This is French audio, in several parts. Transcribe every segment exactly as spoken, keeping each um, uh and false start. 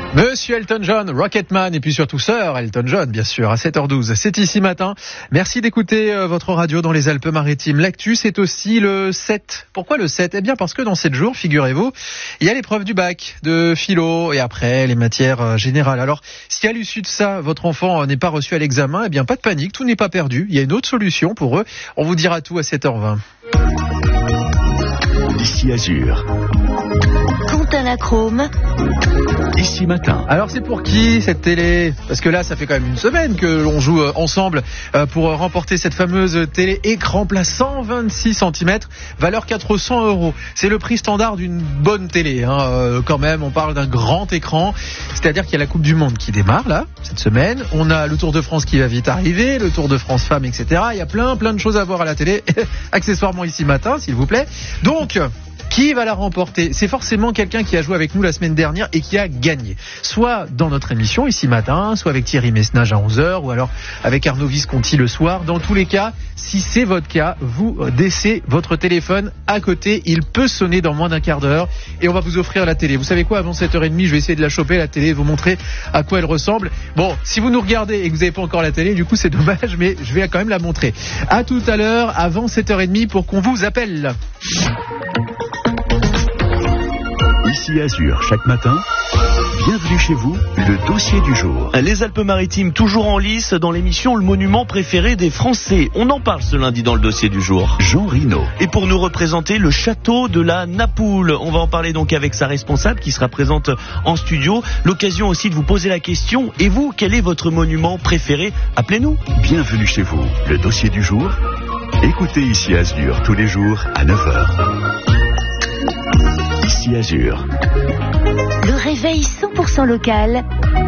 Monsieur Elton John, Rocketman, et puis surtout Sir Elton John, bien sûr, à sept heures douze. C'est ici matin. Merci d'écouter euh, votre radio dans les Alpes-Maritimes. L'actu, c'est aussi le sept. Pourquoi le sept ? Eh bien, parce que dans sept jours, figurez-vous, il y a l'épreuve du bac de philo et après, les matières euh, générales. Alors, si à l'issue de ça, votre enfant euh, n'est pas reçu à l'examen, eh bien, pas de panique, tout n'est pas perdu. Il y a une autre solution pour eux. On vous dira tout à sept heures vingt. Ici Azur. Quentin Lachrome. Ici matin. Alors c'est pour qui cette télé ? Parce que là ça fait quand même une semaine que l'on joue ensemble pour remporter cette fameuse télé écran plat cent vingt-six centimètres, valeur quatre cents euros. C'est le prix standard d'une bonne télé, hein. euh, quand même on parle d'un grand écran, c'est-à-dire qu'il y a la Coupe du Monde qui démarre là, cette semaine, on a le Tour de France qui va vite arriver, le Tour de France Femmes, et cetera. Il y a plein plein de choses à voir à la télé, accessoirement ici matin s'il vous plaît. Donc qui va la remporter ? C'est forcément quelqu'un qui a joué avec nous la semaine dernière et qui a gagné. Soit dans notre émission ici matin, soit avec Thierry Messnage à onze heures, ou alors avec Arnaud Visconti le soir. Dans tous les cas, si c'est votre cas, vous laissez votre téléphone à côté. Il peut sonner dans moins d'un quart d'heure et on va vous offrir la télé. Vous savez quoi ? Avant sept heures trente, je vais essayer de la choper, la télé, et vous montrer à quoi elle ressemble. Bon, si vous nous regardez et que vous n'avez pas encore la télé, du coup c'est dommage, mais je vais quand même la montrer. À tout à l'heure, avant sept heures trente, pour qu'on vous appelle. Ici Azur, chaque matin, bienvenue chez vous, le dossier du jour. Les Alpes-Maritimes, toujours en lice dans l'émission Le Monument préféré des Français. On en parle ce lundi dans le dossier du jour. Jean Rino. Et pour nous représenter le château de la Napoule, on va en parler donc avec sa responsable qui sera présente en studio. L'occasion aussi de vous poser la question, et vous, quel est votre monument préféré ? Appelez-nous. Bienvenue chez vous, le dossier du jour. Écoutez Ici Azur tous les jours à neuf heures. Ici Azur. Le réveil cent pour cent local.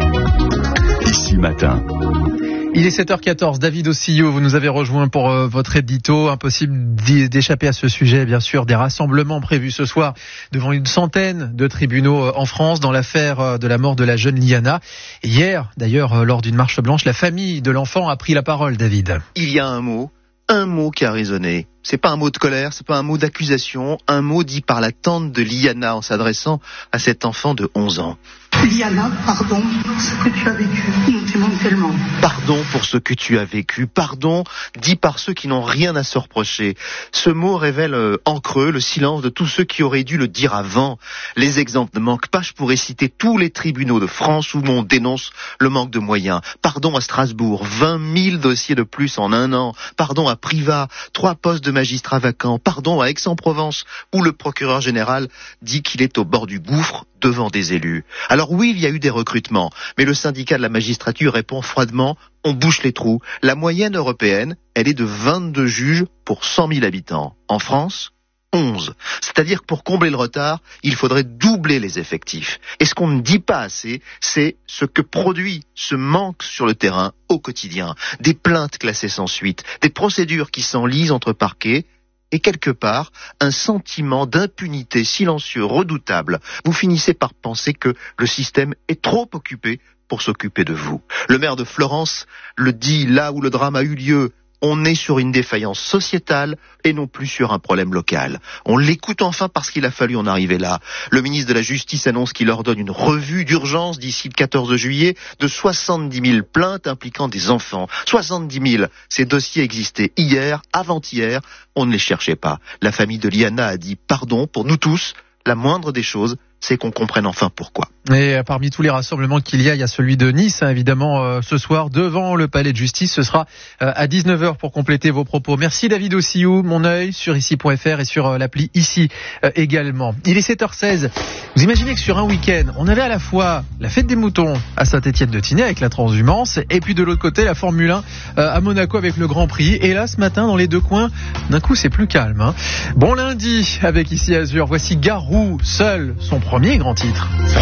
Ici matin. Il est sept heures quatorze, David Ossillot, vous nous avez rejoint pour euh, votre édito. Impossible d'échapper à ce sujet, bien sûr, des rassemblements prévus ce soir devant une centaine de tribunaux euh, en France dans l'affaire euh, de la mort de la jeune Liana. Et hier, d'ailleurs, euh, lors d'une marche blanche, la famille de l'enfant a pris la parole, David. Il y a un mot, un mot qui a résonné. C'est pas un mot de colère, c'est pas un mot d'accusation, un mot dit par la tante de Liana en s'adressant à cet enfant de onze ans. Liana, pardon pour ce que tu as vécu, nous t'aimons tellement. Pardon pour ce que tu as vécu, pardon dit par ceux qui n'ont rien à se reprocher. Ce mot révèle euh, en creux le silence de tous ceux qui auraient dû le dire avant. Les exemples ne manquent pas, je pourrais citer tous les tribunaux de France où on dénonce le manque de moyens. Pardon à Strasbourg, vingt mille dossiers de plus en un an. Pardon à Privas, trois postes de magistrats vacants. Pardon à Aix-en-Provence où le procureur général dit qu'il est au bord du gouffre devant des élus. Alors oui, il y a eu des recrutements, mais le syndicat de la magistrature répond froidement, on bouche les trous. La moyenne européenne, elle est de vingt-deux juges pour cent mille habitants. En France, onze. C'est-à-dire que pour combler le retard, il faudrait doubler les effectifs. Et ce qu'on ne dit pas assez, c'est ce que produit ce manque sur le terrain au quotidien. Des plaintes classées sans suite, des procédures qui s'enlisent entre parquets, et quelque part, un sentiment d'impunité silencieux redoutable. Vous finissez par penser que le système est trop occupé pour s'occuper de vous. Le maire de Florence le dit là où le drame a eu lieu. On est sur une défaillance sociétale et non plus sur un problème local. On l'écoute enfin parce qu'il a fallu en arriver là. Le ministre de la Justice annonce qu'il ordonne une revue d'urgence d'ici le quatorze juillet de soixante-dix mille plaintes impliquant des enfants. soixante-dix mille. Ces dossiers existaient hier, avant-hier. On ne les cherchait pas. La famille de Liana a dit pardon pour nous tous. La moindre des choses, c'est qu'on comprenne enfin pourquoi. Et parmi tous les rassemblements qu'il y a, il y a celui de Nice, hein, évidemment, euh, ce soir, devant le palais de justice. Ce sera euh, à dix-neuf heures pour compléter vos propos. Merci David Ossillou, mon œil sur ici point f r et sur euh, l'appli ici euh, également. Il est sept heures seize. Vous imaginez que sur un week-end, on avait à la fois la fête des moutons à Saint-Étienne-de-Tinée avec la transhumance, et puis de l'autre côté, la Formule un euh, à Monaco avec le Grand Prix. Et là, ce matin, dans les deux coins, d'un coup, c'est plus calme. Hein. Bon lundi avec Ici Azur. Voici Garou, seul, son premier grand titre.